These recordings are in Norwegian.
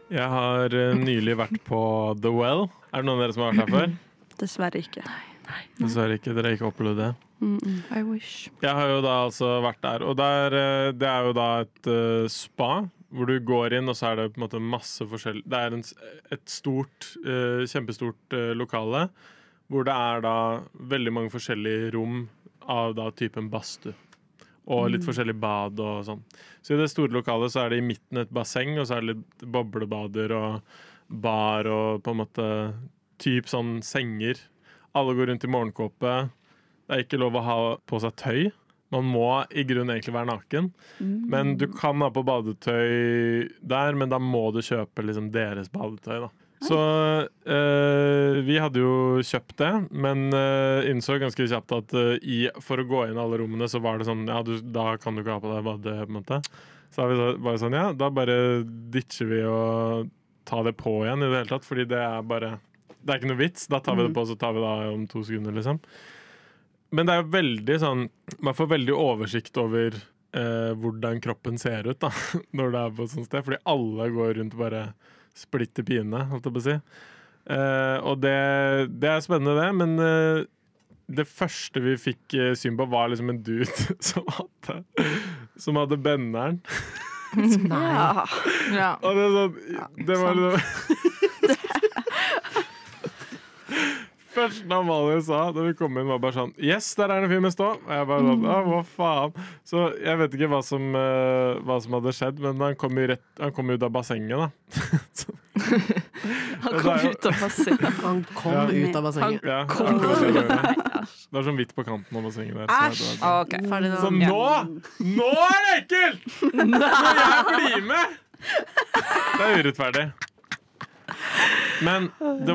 Jeg har nylig vært på The Well. Er det noen av dere som har vært her før? Dessverre ikke. Dessverre ikke, dere har ikke opplevd det. I wish. Jeg har jo da altså vært der, og det er jo da et spa, hvor du går inn, og så er det på en måte masse forskjellig. Det er et stort, kjempestort lokale, hvor det er da veldig mange forskjellige rom av da typen badstue. Og litt forskjellig bad og sånn. Så i det store lokalet så er det i midten et basseng, og så er det litt boblebader og bar og på en måte typ sånn senger. Alle går rundt i morgenkåpe. Det er ikke lov å ha på seg tøy. Man må i grunnen egentlig være naken. Men du kan ha på badetøy der, men da må du kjøpe liksom deres badetøy da. Så vi hadde jo kjøpt det, men innså ganske kjapt at for å gå inn i alle rommene så var det sånn, ja, da kan du ikke ha på deg badet på en måte. Så da var vi bare sånn, ja, da bare ditcher vi og tar det på igjen i det hele tatt, fordi det er ikke noe vits, da tar vi det på, så tar vi det om 2 sekunder liksom. Men det er jo veldig sånn, man får veldig oversikt over hvordan kroppen ser ut da, når det er på et sånt sted, fordi alle går rundt bare splitter pine, holdt jeg på å si. Og det er spennende det, men det første vi fikk syn på var liksom en dude som hadde benderen. Nei. Ja. Og det er sånn, det var Først da Amalie sa, da vi kom inn, var bare sånn, yes, der er en fyr med stå. Og jeg bare sånn, hva faen? Så jeg vet ikke hva som hadde skjedd, men han kom ut av bassenget da. Han kom ut av bassenget. Han kom ut av bassenget. Ja, det var sånn hvitt på kanten av bassenget der. Æsj! Ok, ferdig da. Så nå er det ekkelt! Når jeg blir med! Det er urettferdig. Men det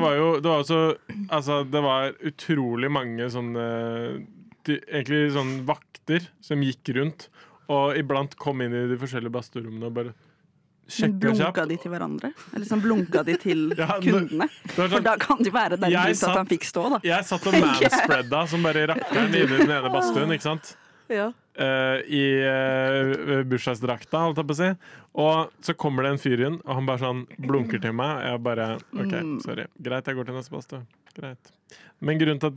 var utrolig mange sånne egentlig sånn vakter som gikk rundt og iblant kom inn i de forskjellige badstuerommene og bare sjekka kjapt. Blunka de til hverandre? Eller sånn blunka de til kundene? For da kan det være den grunnen til at han fikk stå da. Jeg satt og manspreada som bare rakkeren i den ene badstuen, ikke sant? Ja. I bursdagsdrakta, holdt jeg på å si. Og så kommer det en fyr inn, og han bare sånn blunker til meg. Jeg bare, ok, sorry. Greit, jeg går til neste badstue. Greit. Men grunnen til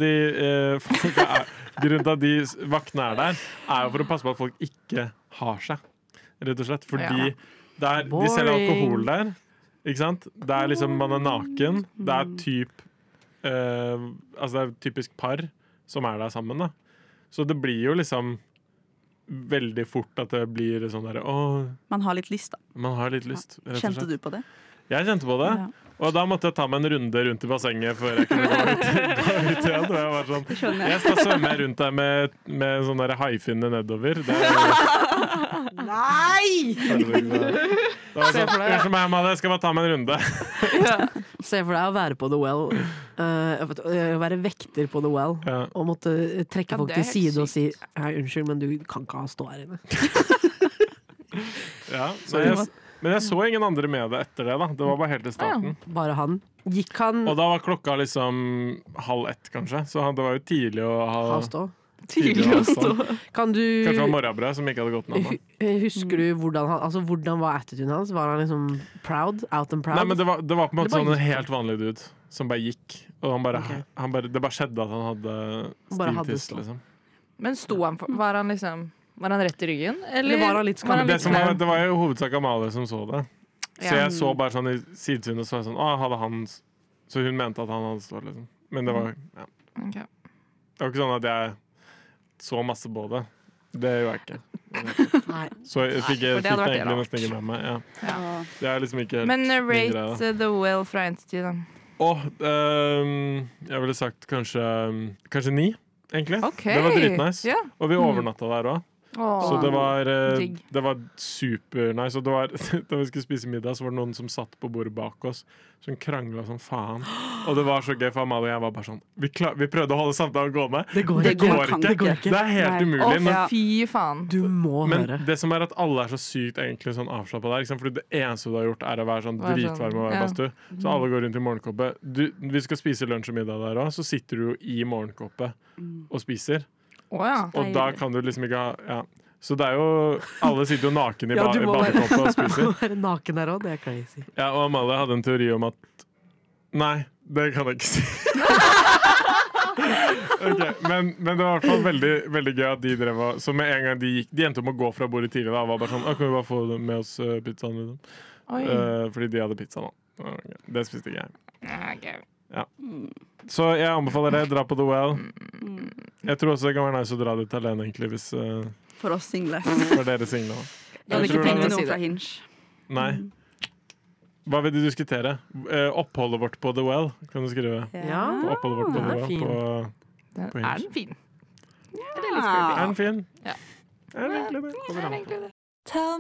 at de vaktene er der, er jo for å passe på at folk ikke har seg. Rett og slett. Fordi de selger alkohol der. Ikke sant? Det er liksom, man er naken. Det er typisk par som er der sammen da. Så det blir jo liksom veldig fort at det blir sånn der man har litt lyst da. Man har litt lyst, rett og slett. Kjente du på det? Jeg kjente på det. Ja. Og da måtte jeg ta meg en runde rundt i bassenget før jeg kunne gå ut igjen. Og jeg var sånn, jeg skal svømme rundt der med sånn der haifinne nedover. Nei! Se for deg. Jeg skal bare ta meg en runde. Se for deg å være på The Well, å være vekter på The Well, og måtte trekke folk til side og si, unnskyld, men du kan ikke stå her inne. Ja, men jeg så ingen andre med det etter det da. Det var bare helt i starten. Bare han. Gikk han... Og da var klokka liksom 12:30 kanskje, så det var jo tidlig å ha stå. Tidlig å stå. Kanskje det var morgenbrød som ikke hadde gått ned. Husker du hvordan var attituden hans? Var han liksom proud? Out and proud? Nei, men det var på en måte sånn en helt vanlig dude som bare gikk. Og det bare skjedde at han hadde stivtiss liksom. Men var han rett i ryggen? Eller var han litt skammelig? Det var jo hovedsak Amalie som så det. Så jeg så bare sånn i sidesynet, så var jeg sånn, hadde han... Så hun mente at han hadde stått liksom. Men det var, Okay. Det var ikke sånn at jeg så masse på det. Det gjorde jeg ikke. Nei. Så jeg fikk egentlig nesten ikke med meg. Ja. Det er liksom ikke helt... Men rate The Well fra 1 til 10 da? Jeg ville sagt kanskje 9, egentlig. Okay. Det var dritnice. Yeah. Og vi overnatta der også. Så det var super nice. Og da vi skulle spise middag, så var det noen som satt på bordet bak oss, som kranglet som faen. Og det var så gøy, for Amalie og jeg var bare sånn, vi prøvde å holde samtalen gående. Det går ikke. Det er helt umulig. Fy faen. Du må høre. Men det som er at alle er så sykt egentlig sånn avslappet der, fordi det eneste du har gjort er å være sånn dritvarm og være badstue. Så alle går rundt i morgenkåpe. Vi skal spise lunsj og middag der også, så sitter du jo i morgenkåpe og spiser. Og da kan du liksom ikke ha Så det er jo alle sitter jo naken i badekåpa og spiser. Du må være naken der også, det er crazy. Ja, og Amalie hadde en teori om at nei, det kan jeg ikke si. Okay, men det var i hvert fall veldig, veldig gøy at de drev og, så med en gang de endte om å gå fra bordet tidlig da, var bare sånn, kan vi bare få med oss pizzaen liksom. Fordi de hadde pizza nå. Det spiste ikke jeg. Ja. Så jeg anbefaler deg, dra på The Well. Jeg tror også det kan være nice å dra dit alene egentlig, hvis for oss single. For dere single. Jeg vil ikke finne noe fra Hinge. Nei. Hva vil du diskutere? Oppholdet vårt på The Well, kan du skrive? Ja, oppholdet vårt på The Well på Hinge. Er den fin? Er den fin? Ja. Er den egentlig det?